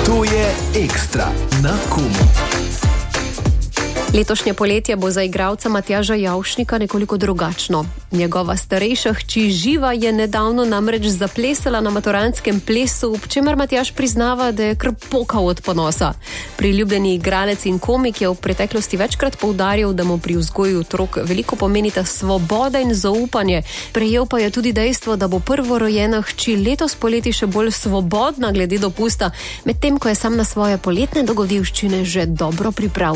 To je Ekstra na Komu. Letošnje poletje bo za igralca Matjaža Javšnika nekoliko drugačno. Njegova starejša hči Živa je nedavno namreč zaplesala na maturantskem plesu, ob čemer Matjaž priznava, da je kar pokal od ponosa. Priljubljeni igralec in komik je v preteklosti večkrat poudarjal, da mu pri vzgoju otrok veliko pomenita svoboda in zaupanje. Prejel pa je tudi dejstvo, da bo prvorojena hči letos poleti še bolj svobodna glede dopusta, medtem ko je sam na svoje poletne dogodivščine že dobro pripravljen.